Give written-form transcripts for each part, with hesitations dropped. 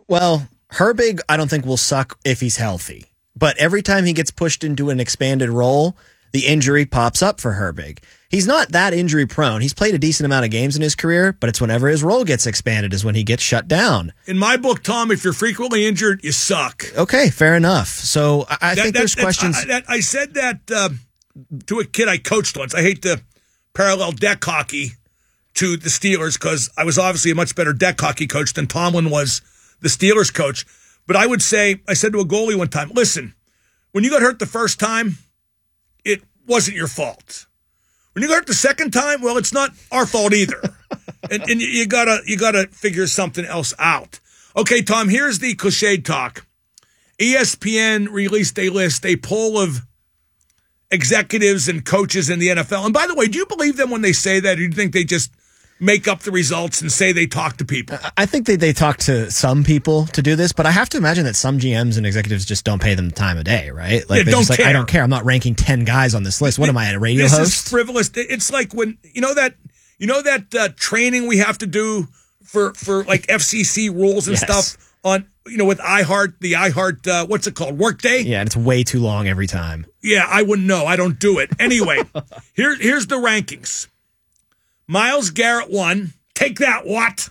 Well, Herbig, I don't think will suck if he's healthy. But every time he gets pushed into an expanded role, the injury pops up for Herbig. He's not that injury prone. He's played a decent amount of games in his career, but it's whenever his role gets expanded is when he gets shut down. In my book, Tom, if you're frequently injured, you suck. Okay, fair enough. So I think there's questions. I said that to a kid I coached once. I hate to parallel deck hockey to the Steelers because I was obviously a much better deck hockey coach than Tomlin was the Steelers coach. But I said to a goalie one time, listen, when you got hurt the first time, it wasn't your fault. When you got hurt the second time, well, it's not our fault either. and you gotta figure something else out. Okay, Tom, here's the cliched talk. ESPN released a poll of executives and coaches in the NFL. And by the way, do you believe them when they say that, or do you think they just make up the results and say they talk to people? I think they talk to some people to do this, but I have to imagine that some GMs and executives just don't pay them the time of day, right? Like, don't care. I don't care. I'm not ranking 10 guys on this list. What am I, a radio host? This is frivolous. It's like when, you know that training we have to do for like FCC rules and stuff on, with iHeart, what's it called? Workday? Yeah, and it's way too long every time. Yeah, I wouldn't know. I don't do it. Anyway, here's the rankings. Myles Garrett 1. Take that, what?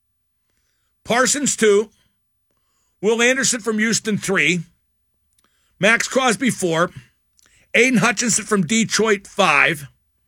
Parsons 2. Will Anderson from Houston 3. Max Crosby 4. Aiden Hutchinson from Detroit 5.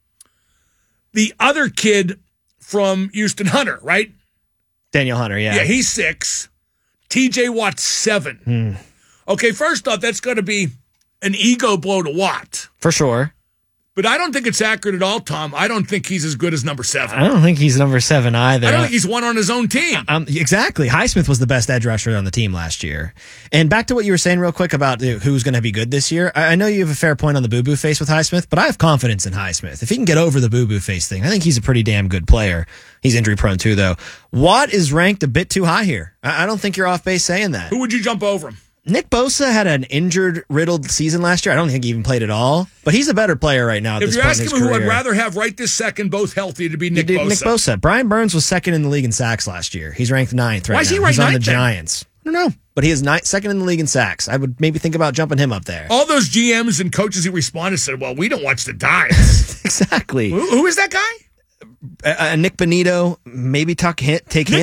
The other kid from Houston, Hunter, right? Daniel Hunter, yeah. Yeah, he's 6. TJ Watt 7. Okay, first off, that's going to be an ego blow to Watt. For sure. But I don't think it's accurate at all, Tom. I don't think he's as good as number 7. I don't think he's number 7 either. I don't think he's one on his own team. Exactly. Highsmith was the best edge rusher on the team last year. And back to what you were saying real quick about who's going to be good this year. I know you have a fair point on the boo-boo face with Highsmith, but I have confidence in Highsmith. If he can get over the boo-boo face thing, I think he's a pretty damn good player. He's injury prone too, though. Watt is ranked a bit too high here. I don't think you're off base saying that. Who would you jump over him? Nick Bosa had an injured-riddled season last year. I don't think he even played at all, but he's a better player right now at this point in his career. If you're asking me who I'd rather have right this second, both healthy, to be Nick Bosa. Nick Bosa. Brian Burns was second in the league in sacks last year. He's ranked 9th right now. Why is he ranked 9th? He's on the Giants. I don't know, but he is second in the league in sacks. I would maybe think about jumping him up there. All those GMs and coaches who responded said, well, we don't watch the Giants. Exactly. Who is that guy? Nick Benito, maybe take him.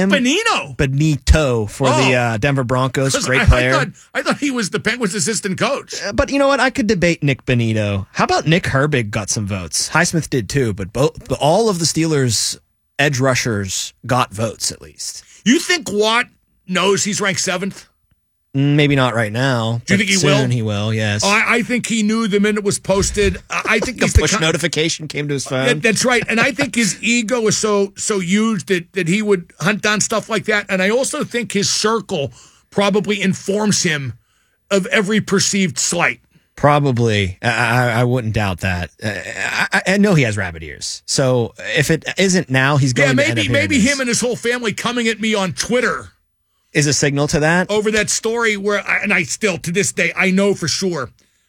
Benito for the Denver Broncos. Great player. I thought he was the Penguins' assistant coach. But you know what? I could debate Nick Benito. How about Nick Herbig got some votes? Highsmith did too, but all of the Steelers' edge rushers got votes at least. You think Watt knows he's ranked 7th? Maybe not right now. Do you think he will? Soon he will, yes. I think he knew the minute it was posted. I think the push notification came to his phone. That's right. And I think his ego is so huge that he would hunt down stuff like that. And I also think his circle probably informs him of every perceived slight. Probably. I wouldn't doubt that. I know he has rabbit ears. So if it isn't now, he's going to end up maybe him and his whole family coming at me on Twitter is a signal to that. Over that story where, and I still, to this day, I know for sure.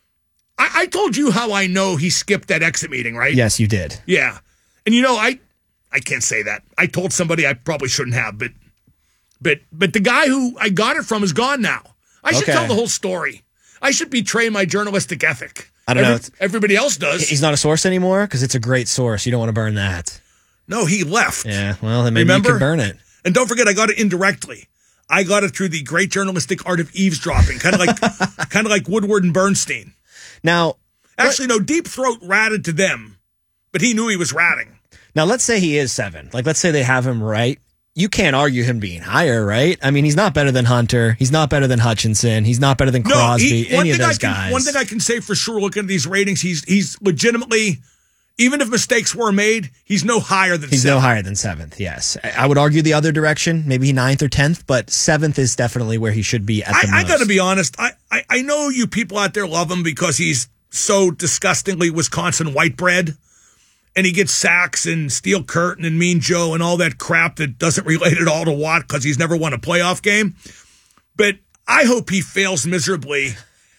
I told you how I know he skipped that exit meeting, right? Yes, you did. Yeah. And I can't say that. I told somebody I probably shouldn't have, but the guy who I got it from is gone now. I should tell the whole story. I should betray my journalistic ethic. I don't know. Everybody else does. He's not a source anymore because it's a great source. You don't want to burn that. No, he left. Yeah, well, then maybe you can burn it. And don't forget, I got it indirectly. I got it through the great journalistic art of eavesdropping, kind of like Woodward and Bernstein. Now, actually, no, Deep Throat ratted to them, but he knew he was ratting. Now, let's say he is 7. Like, let's say they have him right. You can't argue him being higher, right? I mean, he's not better than Hunter. He's not better than Hutchinson. He's not better than Crosby. Any of those guys. One thing I can say for sure, looking at these ratings, he's legitimately. Even if mistakes were made, he's no higher than 7th. He's no higher than 7th, yes. I would argue the other direction, maybe 9th or 10th, but 7th is definitely where he should be at the most. I got to be honest. I know you people out there love him because he's so disgustingly Wisconsin white bread, and he gets sacks and Steel Curtain and Mean Joe and all that crap that doesn't relate at all to Watt because he's never won a playoff game. But I hope he fails miserably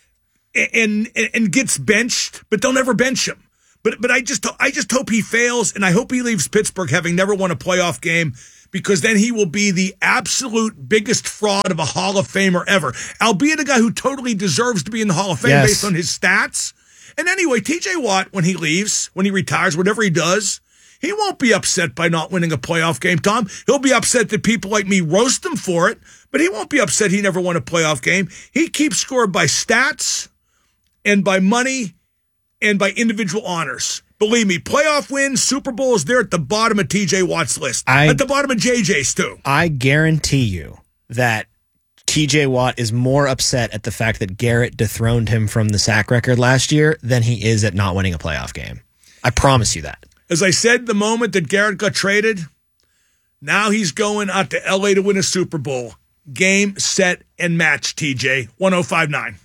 and gets benched, but they'll never bench him. But I just hope he fails, and I hope he leaves Pittsburgh having never won a playoff game because then he will be the absolute biggest fraud of a Hall of Famer ever, albeit a guy who totally deserves to be in the Hall of Fame based on his stats. And anyway, TJ Watt, when he leaves, when he retires, whatever he does, he won't be upset by not winning a playoff game, Tom. He'll be upset that people like me roast him for it, but he won't be upset he never won a playoff game. He keeps score by stats and by money and by individual honors. Believe me, playoff wins, Super Bowls, they're at the bottom of TJ Watt's list. At the bottom of JJ's, too. I guarantee you that TJ Watt is more upset at the fact that Garrett dethroned him from the sack record last year than he is at not winning a playoff game. I promise you that. As I said, the moment that Garrett got traded, now he's going out to L.A. to win a Super Bowl. Game, set, and match, TJ. 1059.